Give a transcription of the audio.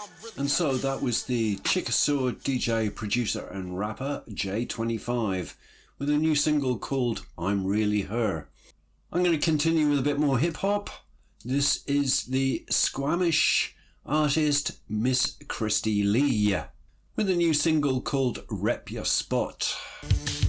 And so that was the Chickasaw DJ, producer and rapper J25 with a new single called I'm Really Her. I'm going to continue with a bit more hip hop. This is the Squamish artist Miss Christy Lee with a new single called Rep Your Spot.